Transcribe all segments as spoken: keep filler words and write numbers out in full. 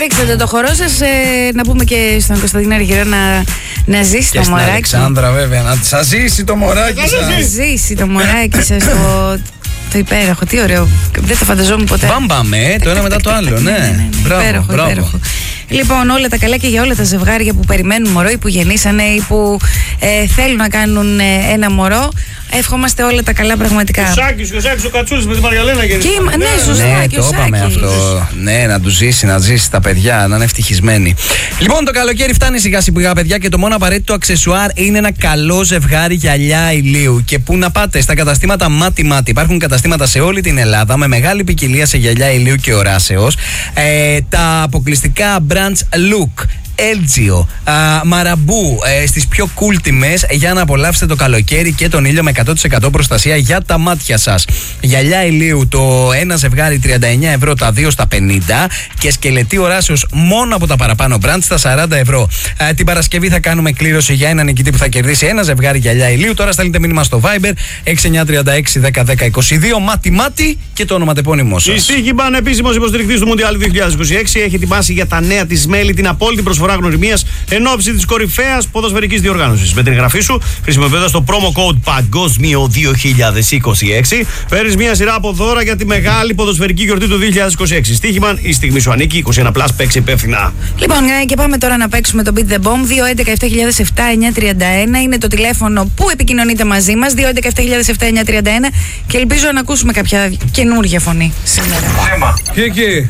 ρίξετε το χορό σας. Ε, να πούμε και στον Κωνσταντίνο Αργυρό να, να ζήσει και το στην μωράκι. Αλεξάνδρα, βέβαια, να σας ζήσει το μωράκι σας. Να ζήσει το μωράκι σας το, το υπέροχο. Τι ωραίο. Δεν το φανταζόμουν ποτέ. Μπαμπαμε, το ένα μετά το άλλο, ναι. ναι, ναι, ναι. Μπράβο, υπέροχο, μπράβο. υπέροχο. Λοιπόν, όλα τα καλά και για όλα τα ζευγάρια που περιμένουν μωρό ή που γεννήσανε ή που ε, θέλουν να κάνουν ε, ένα μωρό. Εύχομαστε όλα τα καλά πραγματικά. Ο Σάκης, ο Σάκης, ο Κατσούλης με τη Μαργαλένα γεννήσανε. Ναι, σωστά, Ναι, και το ο είπαμε Σάκης. αυτό. Ναι, να του ζήσει, να ζήσει τα παιδιά, να είναι ευτυχισμένοι. Λοιπόν, το καλοκαίρι φτάνει σιγά σιγά, παιδιά, και το μόνο απαραίτητο αξεσουάρ είναι ένα καλό ζευγάρι γυαλιά ηλίου. Και πού να πάτε, στα καταστήματα Μάτι Μάτι. Υπάρχουν καταστήματα σε όλη την Ελλάδα με μεγάλη ποικιλία σε γυαλιά ηλίου και οράσεως. Ε, τα αποκλειστικά brands Look, Έλτζιο, Μαραμπού ε, στις πιο cool τιμές για να απολαύσετε το καλοκαίρι και τον ήλιο με εκατό τοις εκατό προστασία για τα μάτια σας. Γυαλιά ηλίου το ένα ζευγάρι τριάντα εννέα ευρώ, τα δύο στα πενήντα και σκελετή οράσεως μόνο από τα παραπάνω brands στα σαράντα ευρώ. Ε, την Παρασκευή θα κάνουμε κλήρωση για έναν νικητή που θα κερδίσει ένα ζευγάρι γυαλιά ηλίου. Τώρα στέλνετε μήνυμα στο Viber έξι εννιά τρία έξι δέκα δέκα είκοσι δύο, Μάτι Μάτι και το ονοματεπώνυμό σας. Η Στίχημαν, επίσημος υποστηρικτής του Μουντιάλ δύο χιλιάδες είκοσι έξι, έχει ετοιμάσει για τα νέα της μέλη την απόλυτη προσφορά γνωριμίας εν ώψη της κορυφαίας ποδοσφαιρικής διοργάνωσης. Με την εγγραφή σου, χρησιμοποιώντας το promo code Παγκόσμιο δύο χιλιάδες είκοσι έξι, παίρνεις μια σειρά από δώρα για τη μεγάλη ποδοσφαιρική γιορτή του δύο χιλιάδες είκοσι έξι. Στίχημαν, η στιγμή σου ανήκει. είκοσι ένα πλας, παίξε υπεύθυνα. Λοιπόν, και πάμε τώρα να παίξουμε το Beat the Bomb. δύο έντεκα επτά χιλιάδες επτά εννιακόσια τριάντα ένα είναι το τηλέφωνο που επικοινωνείτε μαζί μας. δύο έντεκα επτά χιλιάδες επτά εννιακόσια τριάντα ένα και ελπίζω να ακούσουμε κάποια καινούργια φωνή σήμερα. Και εκεί,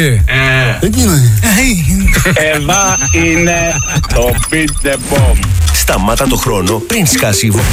Εδώ είναι το Beat the Bomb. Σταμάτα το χρόνο πριν σκάσει η βόμβα.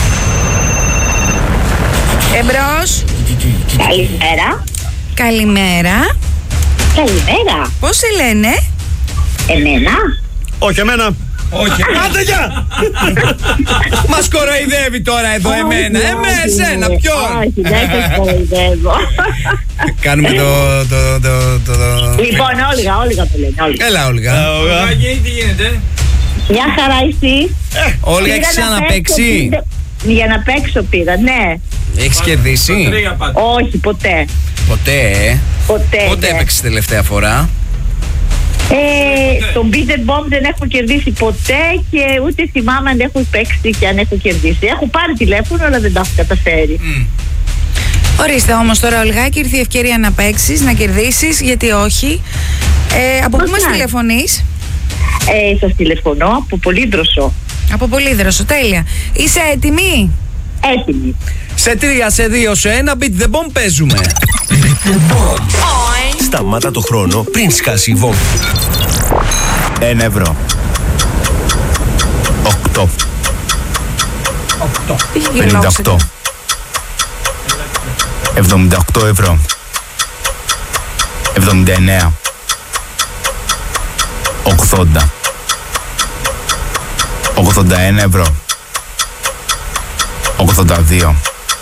Εμπρός. Καλημέρα. Καλημέρα. Καλημέρα. Πώς σε λένε? Εμένα. Όχι, εμένα. Όχι, άντε γεια! Μας κοροϊδεύει τώρα εδώ εμένα. Εμένα, εσένα, ποιον? Όχι, δεν σας κοροϊδεύω. Κάνουμε το... το, το, το, το... Λοιπόν, Όλγα, Όλγα το λένε. Όλγα. Έλα, Όλγα. Τι γίνεται? Μια χαρά εσύ. Όλγα, έχεις ξαναπαίξει? Για να παίξω πήρα, ναι. Έχεις κερδίσει? Όχι, ποτέ. Ποτέ, ε. Ποτέ. Πότε ναι. έπαιξες τελευταία φορά? Ε, τον Beat the Bomb δεν έχω κερδίσει ποτέ και ούτε θυμάμαι αν έχω παίξει και αν έχω κερδίσει. Έχω πάρει τηλέφωνο, αλλά δεν τα έχω καταφέρει. Mm. Ορίστε όμως τώρα, Ολγάκη, ήρθε η ευκαιρία να παίξεις, να κερδίσεις, γιατί όχι. Ε, από πού μας τηλεφωνείς? Ε, σας τηλεφωνώ από Πολύδροσο. Από Πολύδροσο, τέλεια. Είσαι έτοιμη? Έτοιμη. Σε τρία, σε δύο, σε ένα, Beat the Bomb παίζουμε. Σταμάτα το χρόνο πριν σκάσει η βόμβα. Ένα ευρώ. Οκτώ. Πενήντα οκτώ. Εβδομήντα οκτώ ευρώ. Εβδομήντα εννέα. Ογδόντα. Ογδόντα ένα ευρώ. Ογδόντα δύο.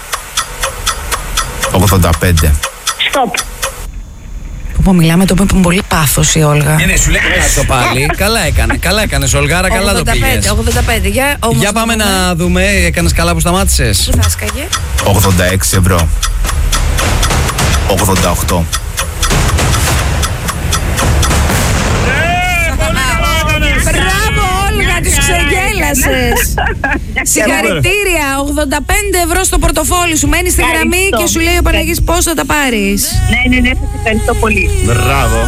Ογδόντα πέντε. Στοπ. Που μιλάμε το είπε με πολύ πάθος η Όλγα. Ναι, ναι, σου λέει καλά το πάλι. Καλά έκανε, καλά έκανες, Ολγάρα, καλά το πήγες. ογδόντα πέντε, για, όμως Για πάμε να δούμε, έκανες καλά που σταμάτησες. Πού θα σκάγε? ογδόντα έξι ευρώ. ογδόντα οκτώ. Μπράβο, Όλγα, τους ξεγέλασες. Συγχαρητήρια, ογδόντα πέντε ευρώ στο πορτοφόλι σου. Μένεις στη γραμμή Ευχαριστώ. και σου λέει ο Παναγής πώς θα τα πάρεις. Ναι, ναι, ναι, σας ευχαριστώ πολύ. Μπράβο.